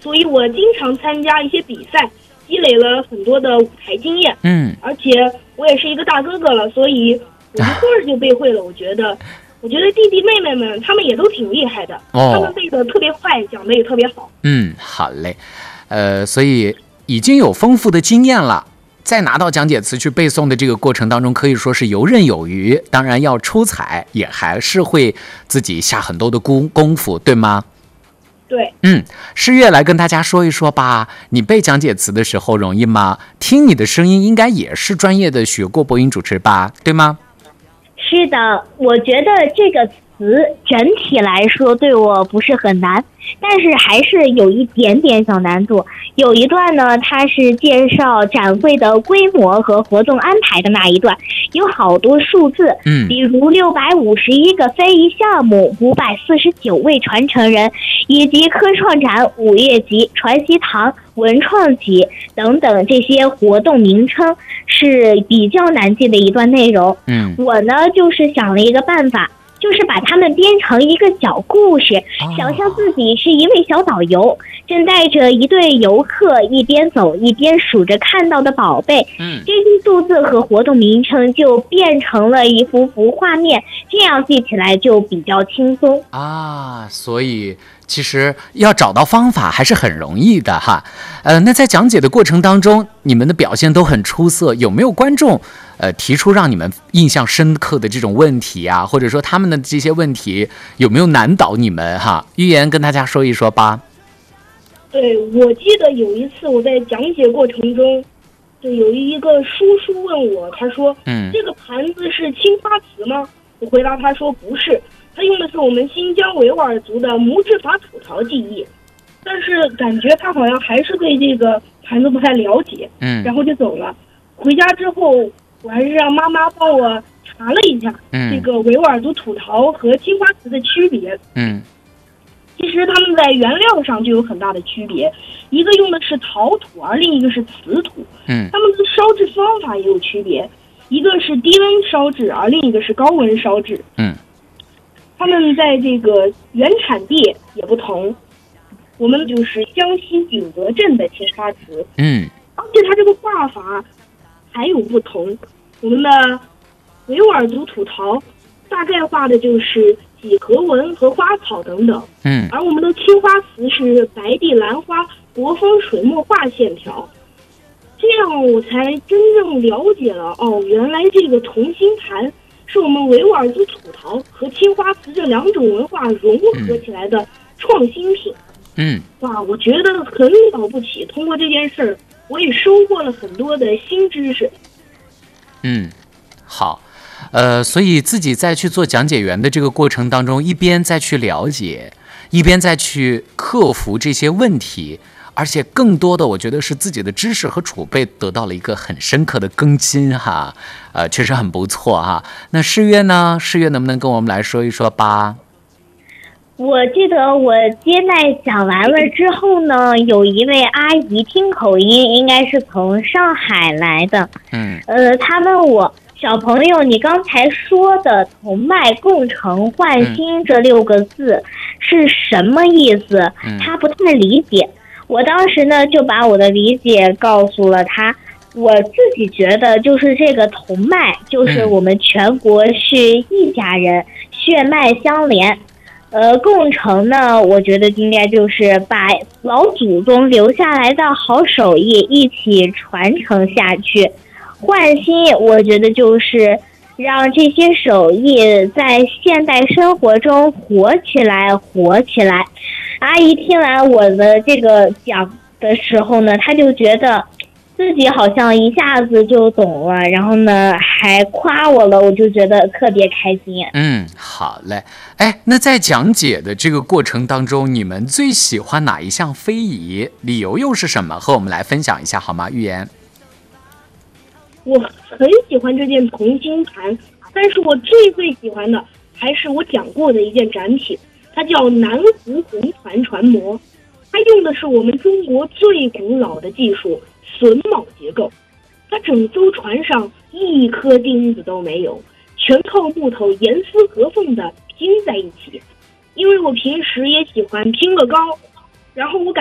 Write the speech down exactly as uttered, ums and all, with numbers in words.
所以我经常参加一些比赛，积累了很多的舞台经验。 嗯， 而且我也是一个大哥哥了，所以我一会儿就背会了。我觉得，我觉得弟弟妹妹们他们也都挺厉害的， 哦、 他们背的特别快，讲的也特别好。 嗯，好嘞，呃，所以已经有丰富的经验了。在拿到讲解词去背诵的这个过程当中，可以说是游刃有余。当然要出彩，也还是会自己下很多的功功夫，对吗？ 对。 嗯，诗月来跟大家说一说吧。你背讲解词的时候容易吗？听你的声音，应该也是专业的学过播音主持吧，对吗？ 是的，我觉得这个词整体来说对我不是很难，但是还是有一点点小难度。有一段呢，它是介绍展会的规模和活动安排的那一段，有好多数字， 嗯， 比如六百五十一个非遗项目，五百四十九位传承人，以及科创展、五月集、传习堂、文创集等等这些活动名称是比较难记的一段内容。 嗯， 我呢就是想了一个办法，就是把它们编成一个小故事， 哦、 想象自己是一位小导游，正带着一队游客一边走一边数着看到的宝贝。 嗯， 这些数字和活动名称就变成了一幅幅画面，这样记起来就比较轻松啊。所以其实要找到方法还是很容易的哈。呃，那在讲解的过程当中，你们的表现都很出色，有没有观众呃提出让你们印象深刻的这种问题啊，或者说他们的这些问题有没有难倒你们哈？玉言跟大家说一说吧。 对，我记得有一次我在讲解过程中，就有一个叔叔问我，他说：“嗯，这个盘子是青花瓷吗？”我回答他说：“不是，他用的是我们新疆维吾尔族的木质法土陶技艺。”但是感觉他好像还是对这个盘子不太了解，嗯，然后就走了。回家之后，我还是让妈妈帮我查了一下，嗯，这个维吾尔族土陶和青花瓷的区别，嗯。其实它们在原料上就有很大的区别，一个用的是陶土，而另一个是瓷土。嗯，它们的烧制方法也有区别，一个是低温烧制，而另一个是高温烧制。嗯，它们在这个原产地也不同。我们就是江西景德镇的青花瓷。嗯，而且它这个画法还有不同。我们的维吾尔族土陶大概画的就是几何纹和花草等等，嗯，而我们的青花瓷是白地兰花、国风水墨画线条，这样我才真正了解了哦，原来这个同心盘是我们维吾尔族土陶和青花瓷这两种文化融合起来的创新品。嗯，哇，我觉得很了不起。通过这件事儿，我也收获了很多的新知识。 嗯，好。呃，所以自己在去做讲解员的这个过程当中，一边再去了解，一边再去克服这些问题，而且更多的我觉得是自己的知识和储备得到了一个很深刻的更新哈，呃，确实很不错哈。那世月呢？世月能不能跟我们来说一说吧？ 我记得我接待讲完了之后呢，有一位阿姨听口音，应该是从上海来的。嗯，呃，她问我，小朋友，你刚才说的同脉共成换心这六个字是什么意思？他不太理解。我当时呢就把我的理解告诉了他。我自己觉得就是这个同脉，就是我们全国是一家人，血脉相连。呃，共成呢，我觉得应该就是把老祖宗留下来的好手艺一起传承下去。换新，我觉得就是让这些手艺在现代生活中活起来，活起来。阿姨听完我的这个讲的时候呢，她就觉得自己好像一下子就懂了，然后呢还夸我了，我就觉得特别开心。 嗯，好嘞。哎，那在讲解的这个过程当中，你们最喜欢哪一项非遗？理由又是什么？和我们来分享一下好吗？玉言。 我很喜欢这件同心盘，但是我最最喜欢的还是我讲过的一件展品，它叫南湖红船船模。它用的是我们中国最古老的技术榫卯结构，它整艘船上一颗钉子都没有，全靠木头严丝合缝的拼在一起。因为我平时也喜欢拼乐高，然后我感